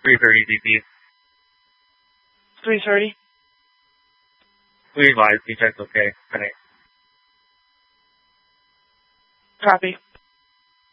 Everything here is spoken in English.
3:30 DP. 3:30. We advise, he checks okay. Connect. Copy.